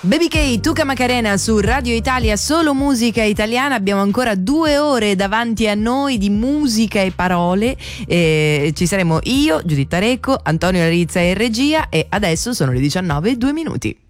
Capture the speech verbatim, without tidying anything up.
Baby K, Tuca Macarena su Radio Italia, solo musica italiana. Abbiamo ancora due ore davanti a noi di musica e parole. Eh, ci saremo io, Giuditta Recco, Antonio Larizza in regia, e adesso sono le diciannove e due minuti.